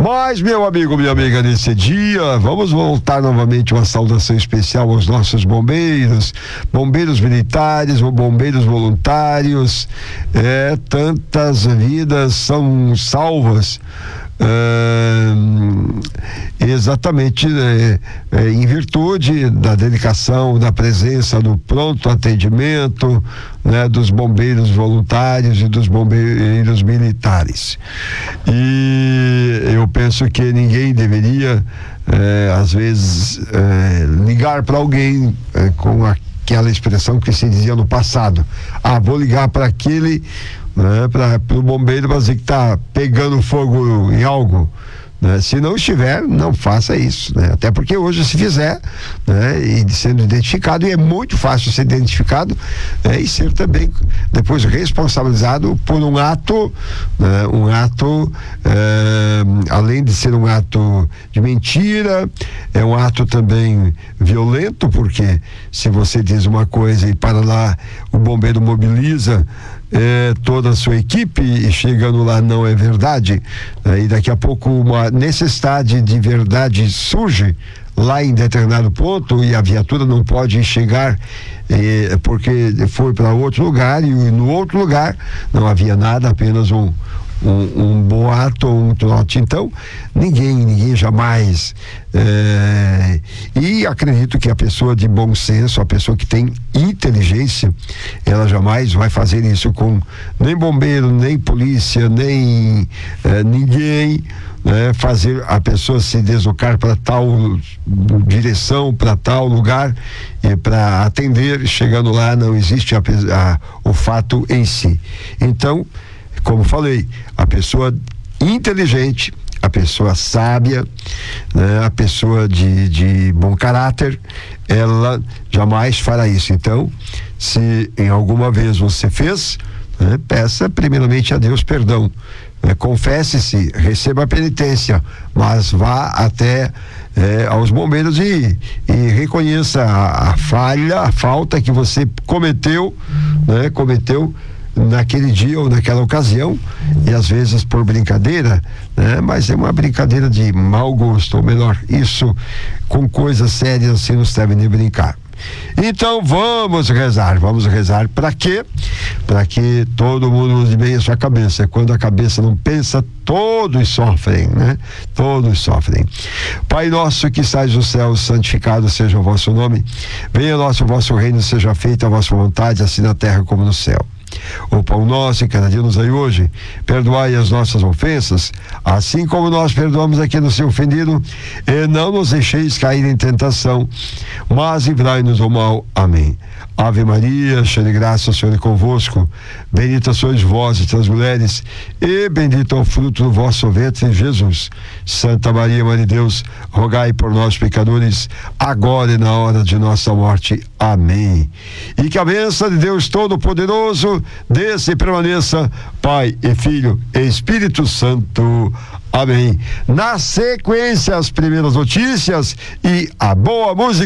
Mas, meu amigo, minha amiga, nesse dia, vamos voltar novamente uma saudação especial aos nossos bombeiros militares, bombeiros voluntários. Tantas vidas são salvas. Exatamente em virtude da dedicação, da presença, do pronto atendimento, né, dos bombeiros voluntários e dos bombeiros militares. E eu penso que ninguém deveria às vezes ligar para alguém com aquela expressão que se dizia no passado: vou ligar para aquele, né, para o bombeiro para dizer que está pegando fogo em algo, né? Se não estiver, não faça isso, né? Até porque hoje, se fizer, né, e sendo identificado, e é muito fácil ser identificado, né, e ser também depois responsabilizado por um ato, né, além de ser um ato de mentira, é um ato também violento, porque se você diz uma coisa e para lá o bombeiro mobiliza toda a sua equipe e chegando lá não é verdade, e daqui a pouco uma necessidade de verdade surge lá em determinado ponto e a viatura não pode chegar porque foi para outro lugar e no outro lugar não havia nada, apenas um boato ou um trote. Então ninguém jamais, e acredito que a pessoa de bom senso, a pessoa que tem inteligência, ela jamais vai fazer isso com nem bombeiro, nem polícia, nem ninguém, né, fazer a pessoa se deslocar para tal direção, para tal lugar e para atender. Chegando lá não existe o fato em si. Então, como falei, a pessoa inteligente, a pessoa sábia, né, a pessoa de bom caráter, ela jamais fará isso. Então, se em alguma vez você fez, né, peça primeiramente a Deus perdão, né, confesse-se, receba a penitência, mas vá até aos bombeiros e reconheça a falta que você cometeu naquele dia ou naquela ocasião, e às vezes por brincadeira, né? Mas é uma brincadeira de mau gosto, ou melhor, isso com coisas sérias assim não se deve nem brincar. Então vamos rezar para quê? Para que todo mundo use bem a sua cabeça. Quando a cabeça não pensa, todos sofrem, né? Todos sofrem. Pai nosso que estais no céu, santificado seja o vosso nome, venha o vosso reino, seja feita a vossa vontade, assim na terra como no céu. O pão nosso e cada dia nos dai hoje, perdoai as nossas ofensas, assim como nós perdoamos a quem nos tem ofendido, e não nos deixeis cair em tentação, mas livrai-nos do mal. Amém. Ave Maria, cheia de graça, o Senhor é convosco, bendita sois vós entre as mulheres, e bendito é o fruto do vosso ventre, Jesus. Santa Maria, Mãe de Deus, rogai por nós pecadores, agora e na hora de nossa morte. Amém. E que a bênção de Deus Todo-Poderoso desça e permaneça, Pai e Filho e Espírito Santo. Amém. Na sequência, as primeiras notícias e a boa música.